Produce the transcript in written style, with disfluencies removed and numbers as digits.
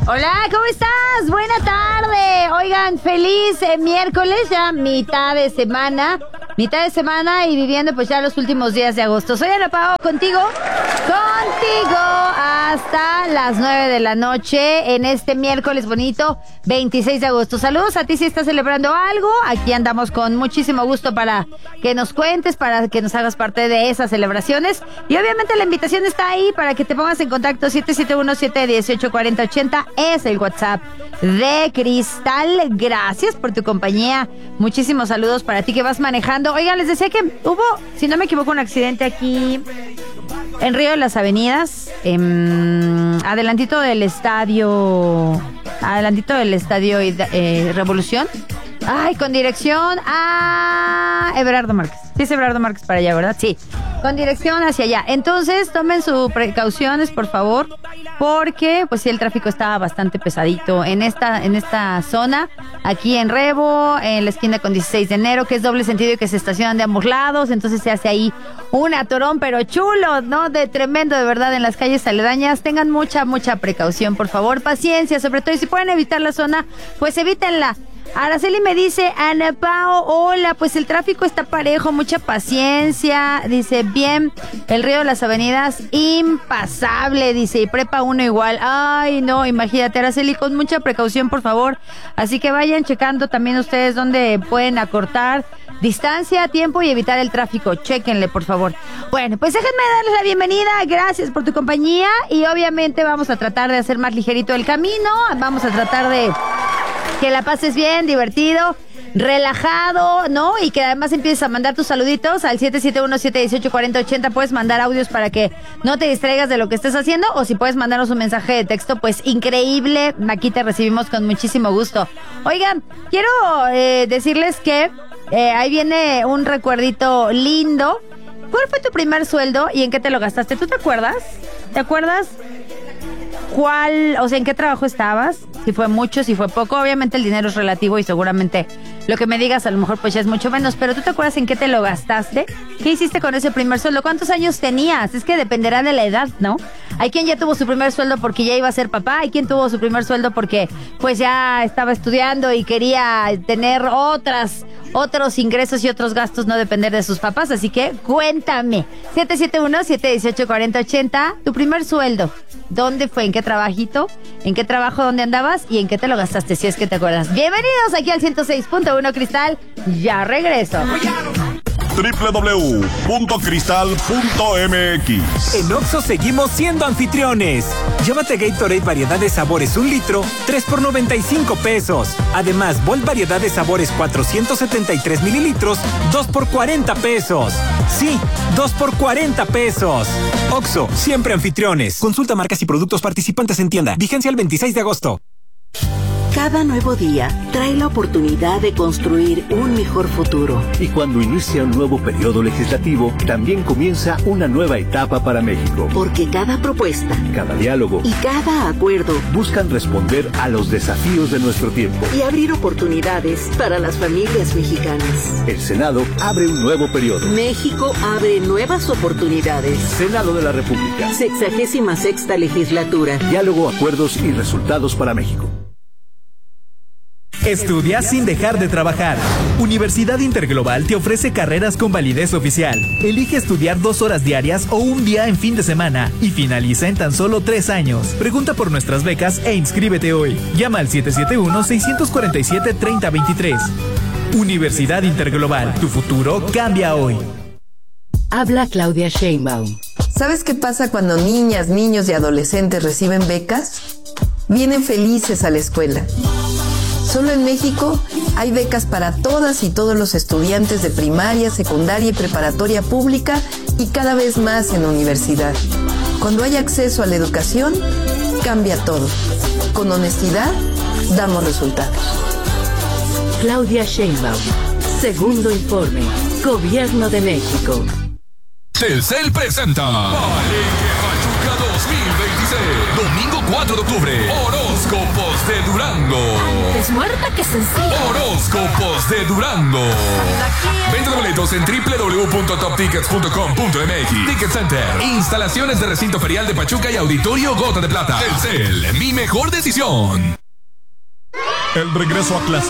Hola, ¿cómo estás? Buena tarde. Oigan, feliz miércoles, ya mitad de semana y viviendo pues ya los últimos días de agosto. Soy Ana Pao, contigo hasta las 9 de la noche en este miércoles bonito, 26 de agosto. Saludos a ti si estás celebrando algo. Aquí andamos con muchísimo gusto para que nos cuentes, para que nos hagas parte de esas celebraciones. Y obviamente la invitación está ahí para que te pongas en contacto. 771-718-4080 es el WhatsApp de Cristal. Gracias por tu compañía. Muchísimos saludos para ti que vas manejando. Oigan, les decía que hubo, si no me equivoco, un accidente aquí en Río de las Avenidas, adelantito del estadio Revolución. Ay, con dirección a Everardo Márquez. Sí, es Everardo Márquez para allá, ¿verdad? Sí, con dirección hacia allá. Entonces, tomen sus precauciones, por favor, porque, pues sí, el tráfico está bastante pesadito en esta zona, aquí en Rebo, en la esquina con 16 de enero, que es doble sentido y que se estacionan de ambos lados. Entonces se hace ahí un atorón, pero chulo, ¿no? De tremendo, de verdad, en las calles aledañas. Tengan mucha precaución, por favor, paciencia, sobre todo, y si pueden evitar la zona, pues evítenla. Araceli me dice, Ana Pao, hola, pues el tráfico está parejo, mucha paciencia, dice, bien, el Río de las Avenidas, impasable, dice, y Prepa 1 igual. Ay, no, imagínate, Araceli, con mucha precaución, por favor, así que vayan checando también ustedes dónde pueden acortar distancia, tiempo y evitar el tráfico, chéquenle, por favor. Bueno, pues déjenme darles la bienvenida, gracias por tu compañía, y obviamente vamos a tratar de hacer más ligerito el camino, vamos a tratar de que la pases bien, divertido, relajado, ¿no? Y que además empieces a mandar tus saluditos al 771-718-4080. Puedes mandar audios para que no te distraigas de lo que estés haciendo, o si puedes mandarnos un mensaje de texto, pues increíble, aquí te recibimos con muchísimo gusto. Oigan, quiero decirles que ahí viene un recuerdito lindo. ¿Cuál fue tu primer sueldo y en qué te lo gastaste? ¿Tú te acuerdas? ¿Te acuerdas? ¿Cuál, o sea, en qué trabajo estabas? Si fue mucho, si fue poco. Obviamente el dinero es relativo y seguramente lo que me digas a lo mejor pues ya es mucho menos, pero ¿tú te acuerdas en qué te lo gastaste? ¿Qué hiciste con ese primer sueldo? ¿Cuántos años tenías? Es que dependerá de la edad, ¿no? Hay quien ya tuvo su primer sueldo porque ya iba a ser papá, hay quien tuvo su primer sueldo porque pues ya estaba estudiando y quería tener otros ingresos y otros gastos, no depender de sus papás, así que cuéntame. 771-718-4080, tu primer sueldo, ¿dónde fue? ¿En qué trabajito? ¿En qué trabajo? ¿Dónde andabas? ¿Y en qué te lo gastaste? Si es que te acuerdas. Bienvenidos aquí al 106.1 Cristal. Ya regreso. www.cristal.mx. En Oxxo seguimos siendo anfitriones. Llévate Gatorade variedad de sabores 1 litro, 3 por 95 pesos. Además, Volt variedad de sabores 473 mililitros, 2 por 40 pesos. Sí, 2 por 40 pesos. Oxxo, siempre anfitriones. Consulta marcas y productos participantes en tienda. Vigencia el 26 de agosto. Cada nuevo día trae la oportunidad de construir un mejor futuro. Y cuando inicia un nuevo periodo legislativo, también comienza una nueva etapa para México. Porque cada propuesta, cada diálogo y cada acuerdo buscan responder a los desafíos de nuestro tiempo y abrir oportunidades para las familias mexicanas. El Senado abre un nuevo periodo. México abre nuevas oportunidades. Senado de la República. 66ª legislatura. Diálogo, acuerdos y resultados para México. Estudia sin dejar de trabajar. Universidad Interglobal te ofrece carreras con validez oficial. Elige estudiar 2 horas diarias o un día en fin de semana y finaliza en tan solo 3 años. Pregunta por nuestras becas e inscríbete hoy. Llama al 771-647-3023. Universidad Interglobal, tu futuro cambia hoy. Habla Claudia Sheinbaum. ¿Sabes qué pasa cuando niñas, niños y adolescentes reciben becas? Vienen felices a la escuela. Solo en México hay becas para todas y todos los estudiantes de primaria, secundaria y preparatoria pública y cada vez más en la universidad. Cuando hay acceso a la educación, cambia todo. Con honestidad, damos resultados. Claudia Sheinbaum. Segundo informe. Gobierno de México. Telcel presenta Palenque Pachuca 2026. Domingo 4 de octubre. Oro Horóscopos de Durango. Es muerta que sencilla. Horóscopos de Durango. Venta de boletos en www.toptickets.com.mx. Ticket Center. Instalaciones de recinto ferial de Pachuca y Auditorio Gota de Plata. Telcel, mi mejor decisión. El regreso a clase